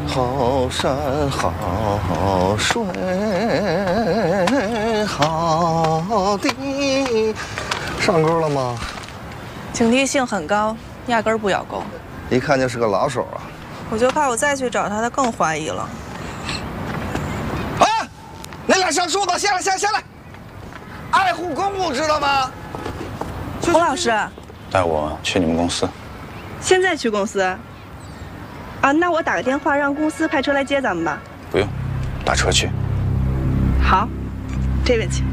好山好水好地。上钩了吗？ 警惕性很高，压根儿不咬钩。 一看就是个老手啊！ 我就怕我再去找他，他更怀疑了。 啊！那俩上树的，下来，下来！爱护公务，知道吗？ 洪老师， 带我去你们公司。 现在去公司？啊，那我打个电话让公司派车来接咱们吧。 不用，打车去。 好，这边请。